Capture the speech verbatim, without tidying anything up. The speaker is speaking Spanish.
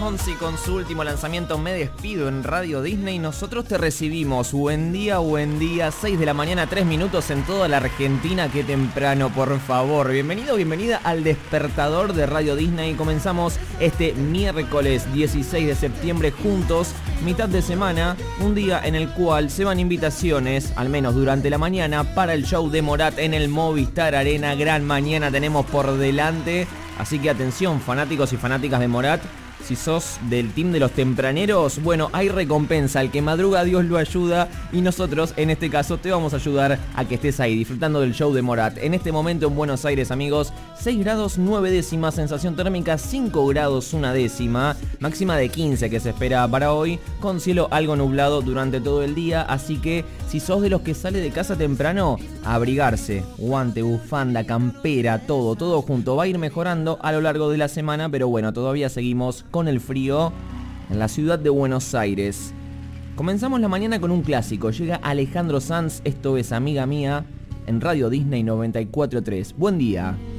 Fonsi con su último lanzamiento Me Despido en Radio Disney. Nosotros te recibimos. Buen día, buen día. seis de la mañana, tres minutos en toda la Argentina. Qué temprano, por favor. Bienvenido, bienvenida al despertador de Radio Disney. Comenzamos este miércoles dieciséis de septiembre juntos, mitad de semana. Un día en el cual se van invitaciones, al menos durante la mañana, para el show de Morat en el Movistar Arena. Gran mañana tenemos por delante. Así que atención, fanáticos y fanáticas de Morat. Si sos del team de los tempraneros, bueno, hay recompensa. El que madruga, Dios lo ayuda. Y nosotros, en este caso, te vamos a ayudar a que estés ahí, disfrutando del show de Morat. En este momento en Buenos Aires, amigos, seis grados nueve décimas, sensación térmica cinco grados una décima, máxima de quince que se espera para hoy, con cielo algo nublado durante todo el día. Así que, si sos de los que sale de casa temprano, a abrigarse, guante, bufanda, campera, todo, todo junto. Va a ir mejorando a lo largo de la semana, pero bueno, todavía seguimos con el frío en la ciudad de Buenos Aires. Comenzamos la mañana con un clásico. Llega Alejandro Sanz, esto es Amiga Mía, en Radio Disney noventa y cuatro punto tres. Buen día.